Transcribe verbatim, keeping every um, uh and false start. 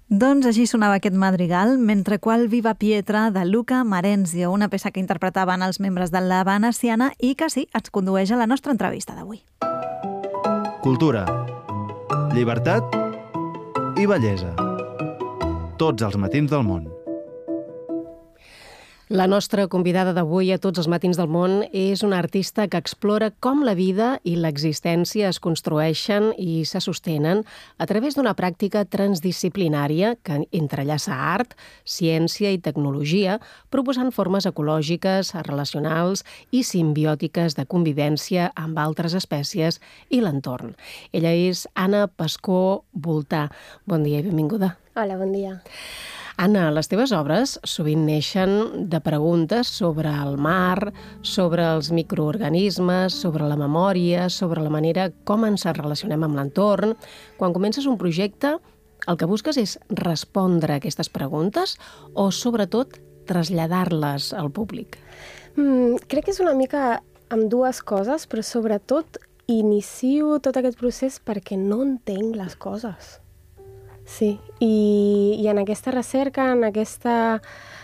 Doncs així sonava aquest madrigal, Mentre qual viva Pietra, de Luca Marenzio, una peça que interpretaven els membres de la Veneciana i que sí, ens condueix a la nostra entrevista d'avui. Cultura, llibertat i bellesa. Tots els matins del món. La nostra convidada d'avui a Tots els matins del món és una artista que explora com la vida i l'existència es construeixen i se sostenen a través d'una pràctica transdisciplinària que entrellaça art, ciència i tecnologia, proposant formes ecològiques, relacionals i simbiòtiques de convivència amb altres espècies i l'entorn. Ella és Anna Pascó Voltà. Bon dia i benvinguda. Hola, bon dia. Anna, les teves obres sovint neixen de preguntes sobre el mar, sobre els microorganismes, sobre la memòria, sobre la manera com ens relacionem amb l'entorn. Quan comences un projecte, el que busques és respondre a aquestes preguntes o, sobretot, traslladar-les al públic? Mm, crec que és una mica amb dues coses, però sobretot inicio tot aquest procés perquè no entenc les coses. Sí, i, i en aquesta recerca, en aquesta